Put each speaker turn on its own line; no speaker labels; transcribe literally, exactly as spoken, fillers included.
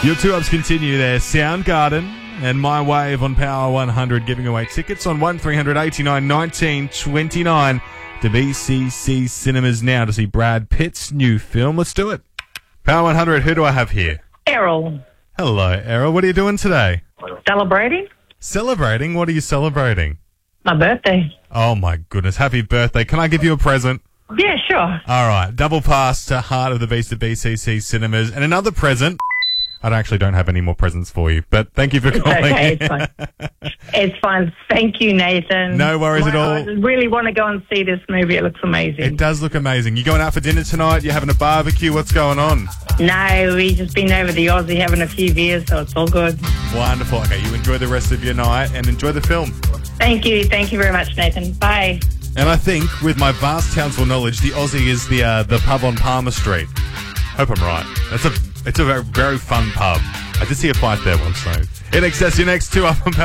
Your two-ups continue there. Soundgarden and My Wave on Power one hundred, giving away tickets on one three hundred eighty-nine nineteen twenty-nine to B C C Cinemas now to see Brad Pitt's new film. Let's do it. Power one hundred, who do I have here?
Errol.
Hello, Errol. What are you doing today?
Celebrating?
Celebrating? What are you celebrating?
My birthday.
Oh, my goodness. Happy birthday. Can I give you a present?
Yeah, sure.
All right. Double pass to Heart of the Beast at B C C Cinemas. And another present. I actually don't have any more presents for you, but thank you for
It's
calling.
okay, it's fine. It's fine. Thank you, Nathan.
No worries
My,
at all.
I really want to go and see this movie. It looks amazing.
It does look amazing. You going out for dinner tonight? You having a barbecue? What's going on?
No, we just been over the Aussie having a few beers, so it's all good.
Wonderful. Okay, you enjoy the rest of your night and enjoy the film.
Thank you. Thank you very much, Nathan. Bye.
And I think, with my vast Townsville knowledge, the Aussie is the uh, the pub on Palmer Street. Hope I'm right. It's a it's a very, very fun pub. I did see a fight there once, so. In excess, your next two up on Power